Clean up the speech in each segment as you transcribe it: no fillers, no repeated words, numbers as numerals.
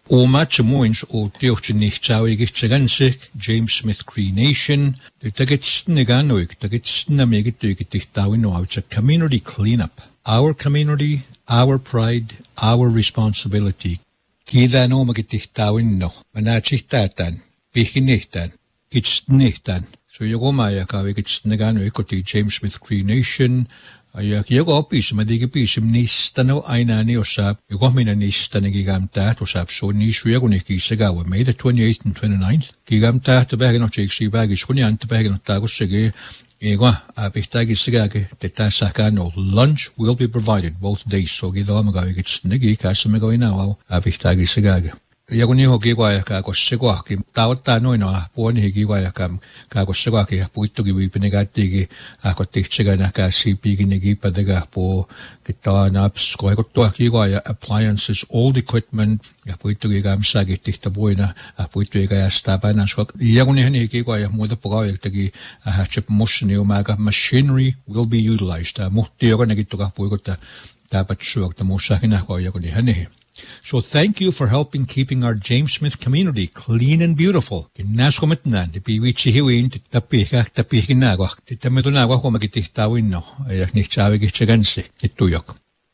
Much moins o diolch ni chawig chigansik James Smith Cree Nation the tickets neganoik tickets na megit tawin no out a community cleanup. Our community, our pride, our responsibility. Kida no magit tawin no manachitatan bihinihtan kitsnihtan. So yogomaya kawig neganoik James Smith Cree Nation. Yago opis madigipisim nistano ainani osap yogomina nistanigigam osap so nishu yaguniki May the 28th and 29th gigam tat bagno chiksi bagis kunyan bagno tagosege egwa abitagi sigage tetasakano lunch will be provided both days so gidamagawi gitsnigi kasamago inaw abitagi sigage Yaguni Hogigwaya Kagosegwaki, Tauta Noina, Pony Higiwayakam, Kagosegwaki, Puitugi, Pinegati, Akotichiganaka, Pigi Padagapo, Gitan Ups, Kogotuakiwaya, appliances, old equipment, Puitugam Sagi, Tichtabuina, Puituga Stabana, Yaguni Higiwaya, Mother Pogayaki, a hatchip motion, Umaga machinery will be utilized. Mutioganagituga Pugota, Tabatsuk, the Mosakina, Yaguni Hene. So thank you for helping keeping our James Smith community clean and beautiful. Kinascometnan, the Piwichi Hiwin, Tapihinago, Titametunago, Magititawino, Nichavigichagansi, Tuyok.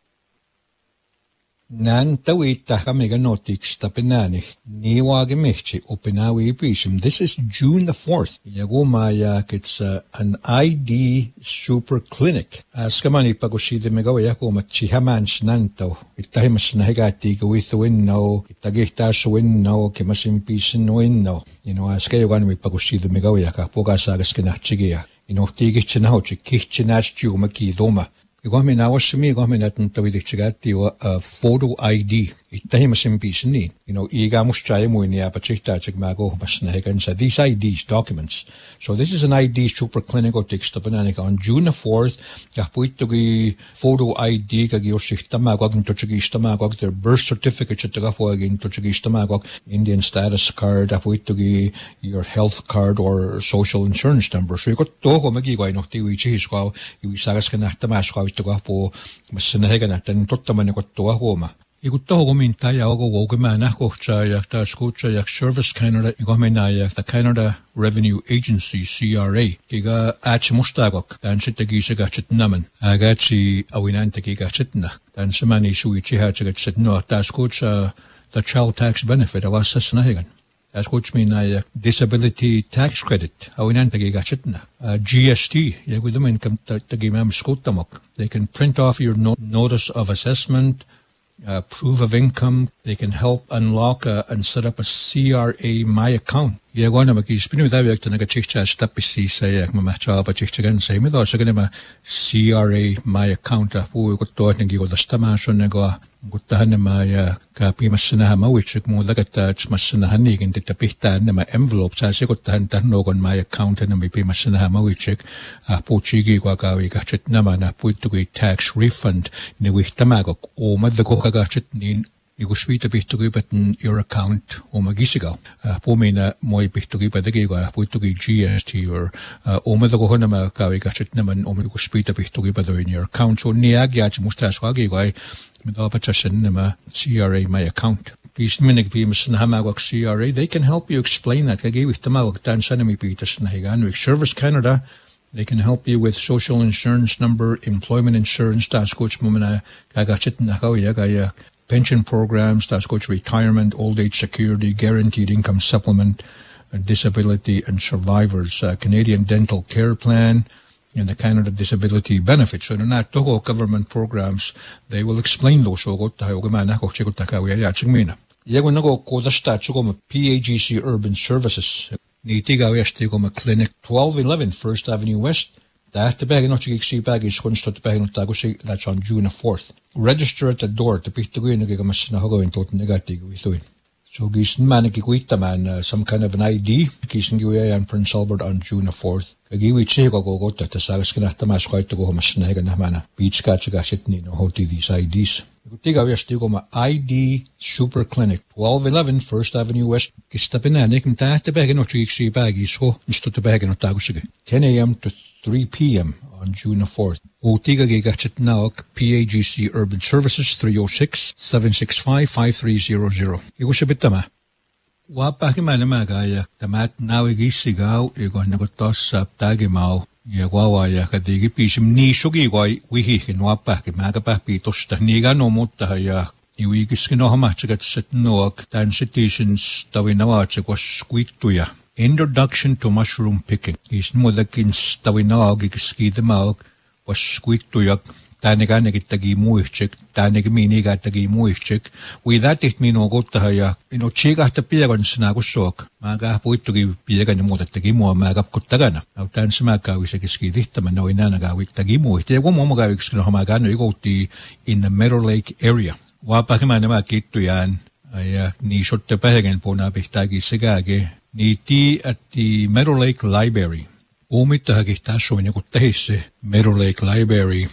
Nan tawita kameganotics tapenani niwagemechi openawi pisim. This is June the 4th. Yagumayak, it's an ID super clinic. Askamani pagoshide megawayako machihamans nanto. Itahimas nahigati gawithuinno, itagihtas winno, kimasim pisin winno. Askayogani pagoshide megawayaka, pogasagas kinachigia. Tigichinauchi, kichinach jumaki doma. Gomin awasmi gomin atun tawidichigati photo ID. Itahimasim pisni. Igamushayamuni apachita chigmago masnahegansa. These IDs documents. So this is an ID super clinical textapananic on June the 4th. Kapuitugi photo ID kagioshittamagog in Tochigistamagog, their birth certificate chitagapwag in Tochigistamagog, Indian status card, apuitugi your health card or social insurance number. So you got toho magiway no tiwichishwa, iwisagas kanahtamashwa itugapo masnaheganatan tottamanikotoa homa. Iguto gomintaya ogo wogimana kochaya ta escucha Service Canada igomena the Canada Revenue Agency CRA giga ach mustagok dan chitagi gachit naman agachi awinantagi gachitna dan semani suichi hachit no ta escucha the child tax benefit awasas nahigan escuch mina disability tax credit awinantagi gachitna GST yagudumen kam tagimam skutamok. They can print off your notice of assessment, proof of income. They can help unlock and set up a CRA My Account. Yagwana makispinu dawiak to nagachicha stapisi sayak mamacha bachichagan say me dos ganema CRA My Account pu gotto ngi go stamaso nego guttahan ma kapi masna ma wichik mo lagata masna hanigin ditapihta na ma envelope sa siguttahan tanogon My Account na mi pi masna ma wichik pu chigi kwa kawi gachit naman pu tugi tax refund ni wihtamago o madgo kagachit nin Igusvita pihtugi button your account o magisigaw. Pumina moy pihtugi padagiga, puitugi GST or omadago honama kawi gachit naman omiguspita pihtugi pado in your account. So niagyach mustaswagiway midapachashan nama CRA My Account. Please minig pimas nahamagwak CRA. They can help you explain that. Kagiwik tamawag tan sanami pitas nahiganwik. Service Canada. They can help you with social insurance number, employment insurance, tascoach mumana kagachit nakawiya gaya. Pension programs, that's coach retirement, old age security, guaranteed income supplement, disability and survivors, Canadian dental care plan, and the Canada disability benefits. So they're not togo government programs. They will explain those. So go tayo gamana ko chiko takawi ya chingmina. Yago nago ko da sta chiko PAGC Urban Services. Ni tiga westi ko clinic 1211 First Avenue West. That's on June 4th. Register at the door to pick the green in total negative. So Gison Maniki man some kind of an ID, Gison UA and Prince Albert on June 4th. Giwi Chego go to Sagaskanatamas quite to go Masnagan Hamana, Beach Katchagashitni, no hold these IDs. Tiga viesti koma ID Super Clinic, 1211 First Avenue West. Kista Benanik mtahte begen of triksi bagi so mstutte begen of tagusige. 10 a.m. to 3 p.m. on June the 4th. O tiga gigachet naok PAGC Urban Services 306-765-5300. Igusha bitama. Wapaki manamagaya tamat nawigisigaw igon nagotos sa tagimao. Yagwawaya kadigi pishim ni shugi wai wihi nwapa ke magapa pitos tahniga no mutta ya iwigis kino hamachagat set noak tan citations tawinawache was squituya. Introduction to mushroom picking. Is modakin tawinaw giskidamaw was squituya taniga negitagi muichek taniga miniga tagi muichek with it mino gotta ya ino chiga ta piagon snagusok maga puitugi piagan modatagi mo magap kuttagana au tan smaka wisekiskidita manoina ga wittagi muite go momoga wikskino hamagano igoti in the Meadow Lake area wapakimana makittu yan ya ni shotte pahagen pona bihtagi sigage ni ti at the Meadow Lake Library omittahagi tassoin kuttahisse Meadow Lake Library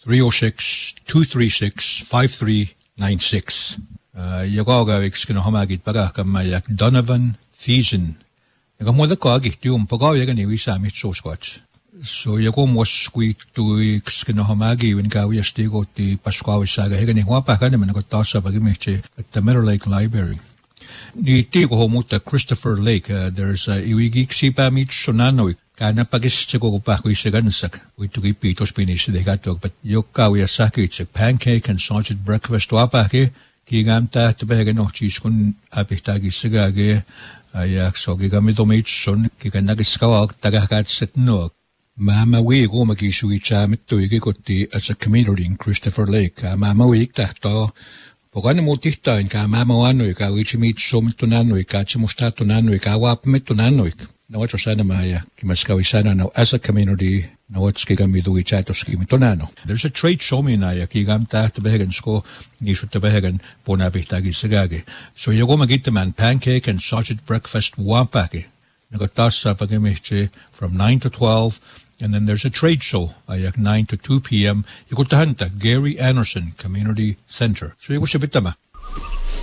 306-236-5396. Yagoga wikskino hamagit pagakamak Donovan Thiessen. Yagomoda kagit yung pagawagan ni wisamit sosquatch. So yagom was squeak to wikskino hamagi when gawi astigo ti Pasquawi saga hegani wapaka naman nagotasa pagimiche at the Meadow Lake Library. Ni tigo homuta Christopher Lake. There's iwigik sipa mit sonanoik. Kana pagistiko ko pa kuisagansak. Witugi pitos pinisidegatog but yokawi asaki it's a pancake and sausage breakfast wapake kigamta tabagan no cheese kun apitagi sigage ayak so gigamito son kikanagiskawak tagakat setno. Mama we go magisui chamito igikoti as a community in Christopher Lake. Mama we tahto Pogani mutihta in ka mama wanoik ka wichimit somtunanoik ka chimustatunanoik ka wapmetunanoik. Na what's sana maya kimaskawi sana now as a community na what's kigamidu ichatoski mitonano. There's a trade show me na ya kigamta tabagan sko nisho tabagan pona bihtagi sagage. So you go magita man pancake and sausage breakfast wampake. Nagotasa pagimiche from 9 to 12. And then there's a trade show at 9 to 2 p.m. You go to Hanta, Gary Anderson Community Center. So you go to Bitama.